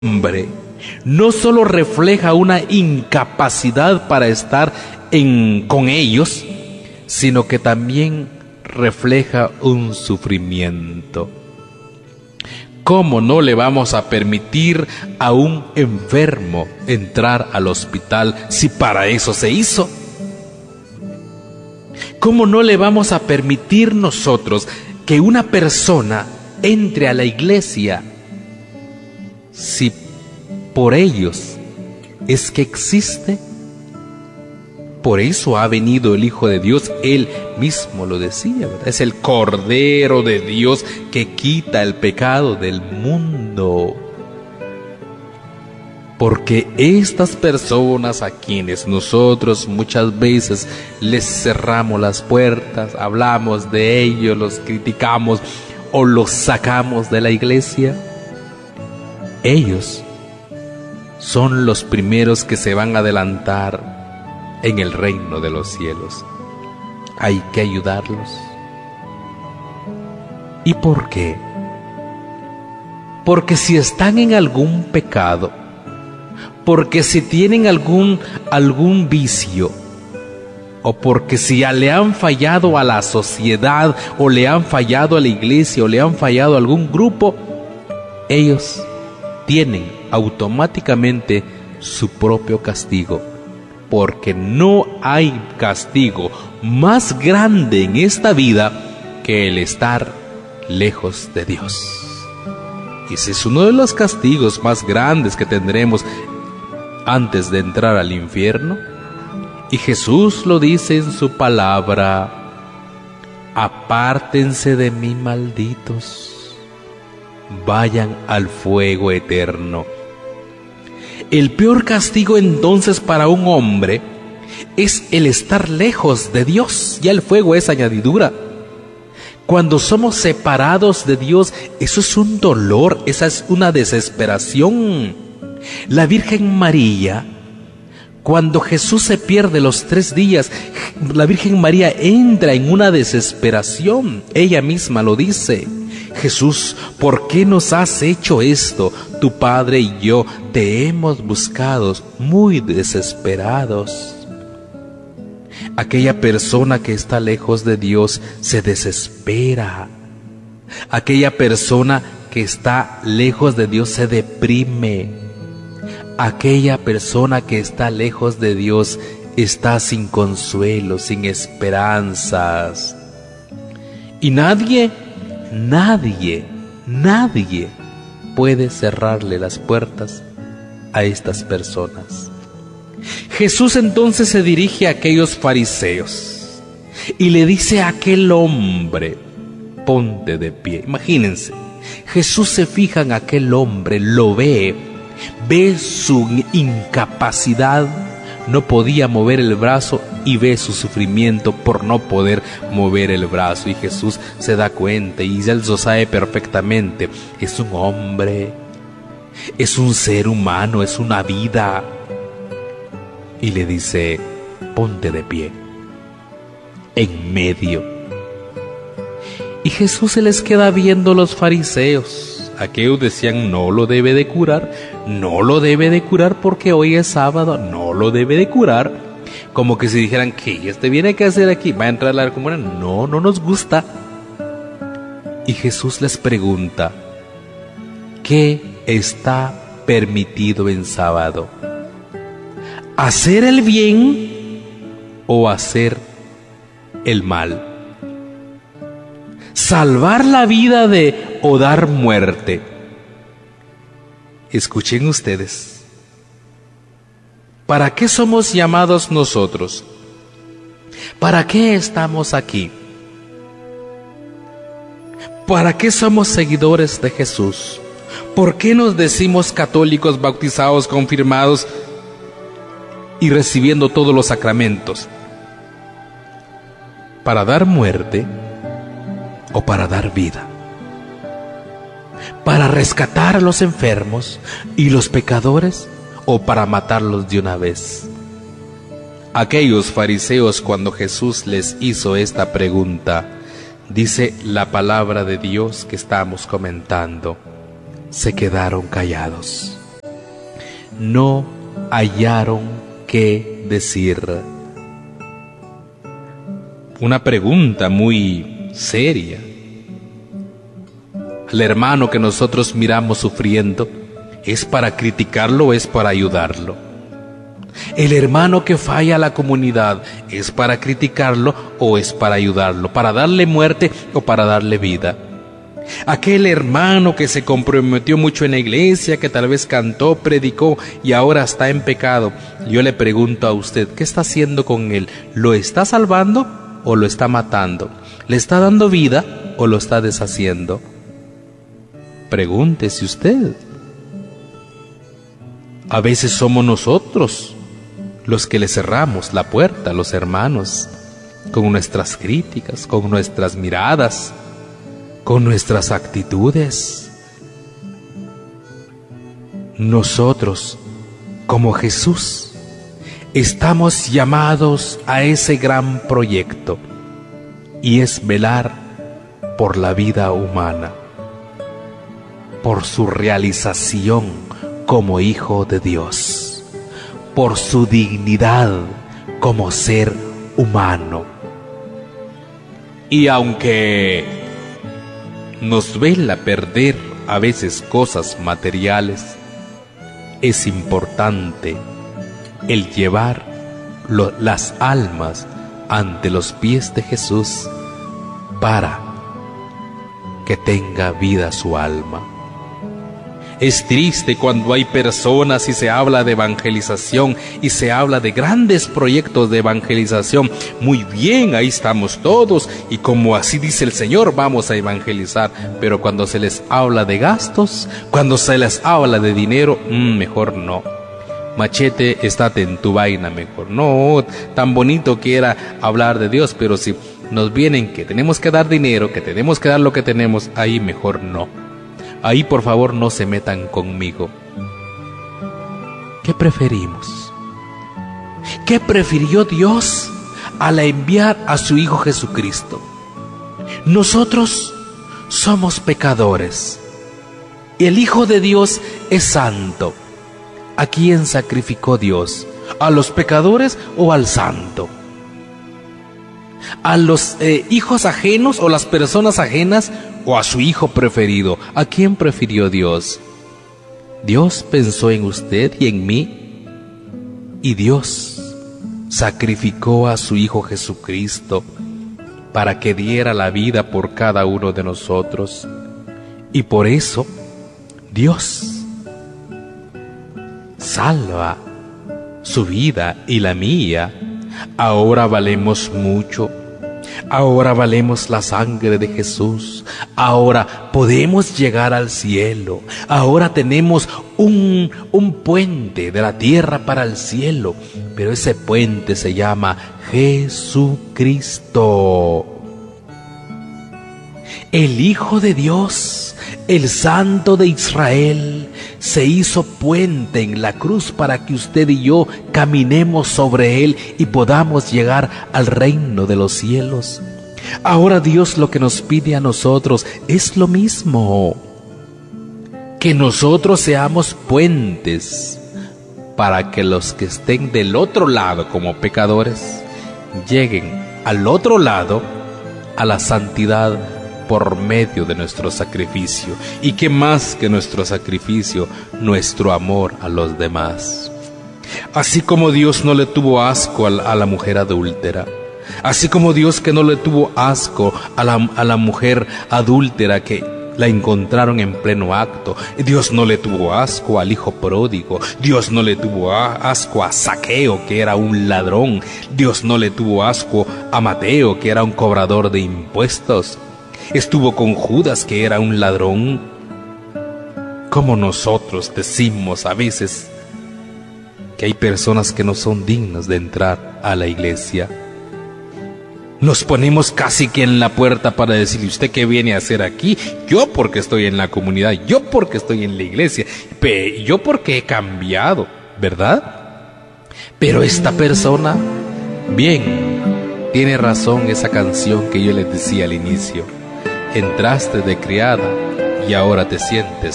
hombre no solo refleja una incapacidad para estar con ellos, sino que también refleja un sufrimiento. ¿Cómo no le vamos a permitir a un enfermo entrar al hospital si para eso se hizo? ¿Cómo no le vamos a permitir nosotros que una persona entre a la iglesia si por ellos es que existe? Por eso ha venido el Hijo de Dios, Él mismo lo decía, ¿verdad? Es el Cordero de Dios que quita el pecado del mundo. Porque estas personas a quienes nosotros muchas veces les cerramos las puertas, hablamos de ellos, los criticamos o los sacamos de la iglesia, ellos son los primeros que se van a adelantar en el reino de los cielos. Hay que ayudarlos. ¿Y por qué? Porque si están en algún pecado, porque si tienen algún vicio, o porque si ya le han fallado a la sociedad, o le han fallado a la iglesia, o le han fallado a algún grupo, ellos tienen automáticamente su propio castigo. Porque no hay castigo más grande en esta vida que el estar lejos de Dios. Ese es uno de los castigos más grandes que tendremos antes de entrar al infierno. Y Jesús lo dice en su palabra: apártense de mí, malditos, vayan al fuego eterno. El peor castigo entonces para un hombre es el estar lejos de Dios. Ya el fuego es añadidura. Cuando somos separados de Dios, eso es un dolor, esa es una desesperación. La Virgen María, cuando Jesús se pierde los 3 días, la Virgen María entra en una desesperación. Ella misma lo dice: Jesús, ¿por qué nos has hecho esto? Tu Padre y yo te hemos buscado muy desesperados. Aquella persona que está lejos de Dios se desespera. Aquella persona que está lejos de Dios se deprime. Aquella persona que está lejos de Dios está sin consuelo, sin esperanzas. Y nadie puede cerrarle las puertas a estas personas. Jesús entonces se dirige a aquellos fariseos y le dice a aquel hombre: ponte de pie. Imagínense, Jesús se fija en aquel hombre, lo ve su incapacidad, no podía mover el brazo, y ve su sufrimiento por no poder mover el brazo. Y Jesús se da cuenta, y él lo sabe perfectamente: es un hombre, es un ser humano, es una vida. Y le dice: ponte de pie, en medio. Y Jesús se les queda viendo. Los fariseos, aquellos decían: no lo debe de curar, no lo debe de curar porque hoy es sábado, no lo debe de curar. Como que si dijeran: ¿qué este viene a hacer aquí? ¿Va a entrar a la comunión? No nos gusta. Y Jesús les pregunta: ¿qué está permitido en sábado? ¿Hacer el bien o hacer el mal? ¿Salvar la vida o dar muerte? Escuchen ustedes. ¿Para qué somos llamados nosotros? ¿Para qué estamos aquí? ¿Para qué somos seguidores de Jesús? ¿Por qué nos decimos católicos, bautizados, confirmados y recibiendo todos los sacramentos? ¿Para dar muerte o para dar vida? ¿Para rescatar a los enfermos y los pecadores o para matarlos de una vez? Aquellos fariseos, cuando Jesús les hizo esta pregunta, dice la palabra de Dios que estamos comentando, se quedaron callados. no hallaron qué decir. Una pregunta muy seria. Al hermano que nosotros miramos sufriendo, ¿es para criticarlo o es para ayudarlo? El hermano que falla a la comunidad, ¿es para criticarlo o es para ayudarlo? ¿Para darle muerte o para darle vida? Aquel hermano que se comprometió mucho en la iglesia, que tal vez cantó, predicó y ahora está en pecado, yo le pregunto a usted, ¿qué está haciendo con él? ¿Lo está salvando o lo está matando? ¿Le está dando vida o lo está deshaciendo? Pregúntese usted. A veces somos nosotros los que le cerramos la puerta a los hermanos con nuestras críticas, con nuestras miradas, con nuestras actitudes. Nosotros, como Jesús, estamos llamados a ese gran proyecto, y es velar por la vida humana, por su realización como hijo de Dios, por su dignidad como ser humano. Y aunque nos duela perder a veces cosas materiales, es importante el llevar las almas ante los pies de Jesús para que tenga vida su alma. Es triste cuando hay personas y se habla de evangelización y se habla de grandes proyectos de evangelización. Muy bien, ahí estamos todos y como así dice el Señor, vamos a evangelizar. Pero cuando se les habla de gastos, cuando se les habla de dinero, mejor no. Machete, estate en tu vaina mejor. No, tan bonito que era hablar de Dios, pero si nos vienen que tenemos que dar dinero, que tenemos que dar lo que tenemos, ahí mejor no. Ahí por favor no se metan conmigo. ¿Qué preferimos? ¿Qué prefirió Dios al enviar a su Hijo Jesucristo? Nosotros somos pecadores y el Hijo de Dios es santo. ¿A quién sacrificó Dios? ¿A los pecadores o al santo? ¿A los hijos ajenos o las personas ajenas o a su hijo preferido? ¿A quién prefirió Dios? Dios pensó en usted y en mí, y Dios sacrificó a su Hijo Jesucristo para que diera la vida por cada uno de nosotros. Y por eso Dios salva su vida y la mía. Ahora valemos mucho. Ahora valemos la sangre de Jesús. Ahora podemos llegar al cielo. Ahora tenemos un puente de la tierra para el cielo. Pero ese puente se llama Jesucristo. El Hijo de Dios, el Santo de Israel, se hizo puente en la cruz para que usted y yo caminemos sobre él y podamos llegar al reino de los cielos. Ahora Dios lo que nos pide a nosotros es lo mismo, que nosotros seamos puentes para que los que estén del otro lado como pecadores lleguen al otro lado a la santidad por medio de nuestro sacrificio. Y qué más que nuestro sacrificio, nuestro amor a los demás. Así como Dios no le tuvo asco a la mujer adúltera, así como Dios que no le tuvo asco a la mujer adúltera que la encontraron en pleno acto, Dios no le tuvo asco al hijo pródigo, Dios no le tuvo asco a Zaqueo, que era un ladrón, Dios no le tuvo asco a Mateo, que era un cobrador de impuestos. Estuvo con Judas, que era un ladrón. Como nosotros decimos a veces que hay personas que no son dignas de entrar a la iglesia. Nos ponemos casi que en la puerta para decirle, ¿usted qué viene a hacer aquí? Yo porque estoy en la comunidad, yo porque estoy en la iglesia, yo porque he cambiado, ¿verdad? Pero esta persona, bien, tiene razón esa canción que yo les decía al inicio. Entraste de criada y ahora te sientes